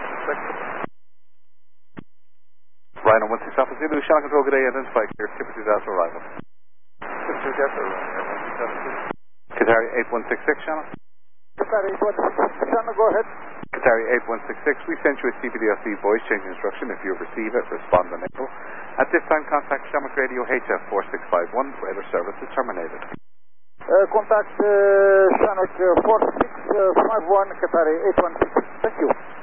Rhino 16 Alpha Zulu, Channel Control, good day, identify clear, skip disaster arrival. Qatari 8166, Channel. Qatari 8166, Channel, go ahead. Qatari 8166, we sent you a CPDLC voice change instruction. If you receive it, respond on April. At this time, contact Shamrock Radio HF 4651, radar service is terminated. Contact Shamrock 4651, Qatari 8166. Thank you.